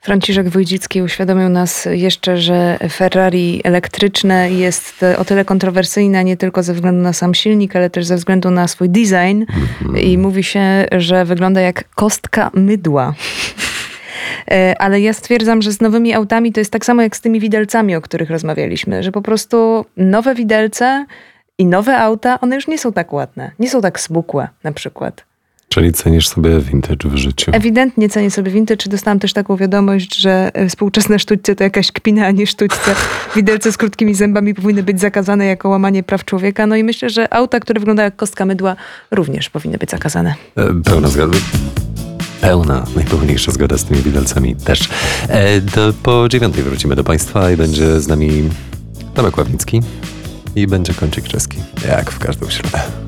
Franciszek Wójcicki uświadomił nas jeszcze, że Ferrari elektryczne jest o tyle kontrowersyjne nie tylko ze względu na sam silnik, ale też ze względu na swój design. I mówi się, że wygląda jak kostka mydła. Ale ja stwierdzam, że z nowymi autami to jest tak samo jak z tymi widelcami, o których rozmawialiśmy, że po prostu nowe widelce i nowe auta, one już nie są tak ładne, nie są tak smukłe na przykład. Czyli cenisz sobie vintage w życiu? Ewidentnie cenię sobie vintage. Dostałam też taką wiadomość, że współczesne sztućce to jakaś kpina, a nie sztućce. Widelce z krótkimi zębami powinny być zakazane jako łamanie praw człowieka. No i myślę, że auta, które wyglądają jak kostka mydła, również powinny być zakazane. Pełna zgoda. Najpełniejsza zgoda z tymi widelcami też. Po 9 wrócimy do Państwa i będzie z nami Tomek Ławnicki i będzie Kącik Czeski, jak w każdą środę.